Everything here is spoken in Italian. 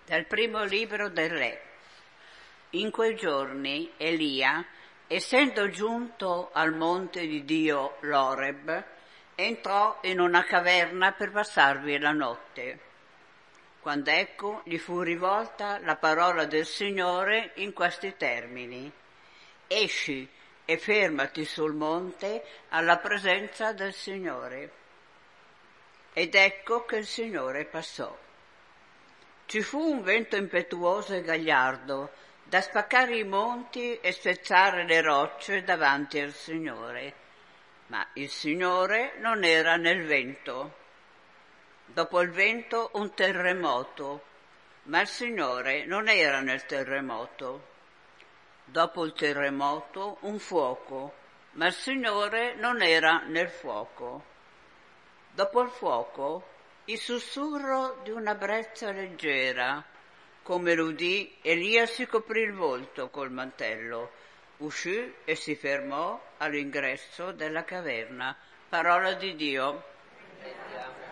Dal primo libro del Re. In quei giorni Elia, essendo giunto al monte di Dio l'Oreb, entrò in una caverna per passarvi la notte. Quando ecco gli fu rivolta la parola del Signore in questi termini: esci e fermati sul monte alla presenza del Signore. Ed ecco che il Signore passò. Ci fu un vento impetuoso e gagliardo, da spaccare i monti e spezzare le rocce davanti al Signore. Ma il Signore non era nel vento. Dopo il vento un terremoto, ma il Signore non era nel terremoto. Dopo il terremoto un fuoco, ma il Signore non era nel fuoco. Dopo il fuoco il sussurro di una brezza leggera. Come l'udì, Elia si coprì il volto col mantello, uscì e si fermò all'ingresso della caverna. Parola di Dio.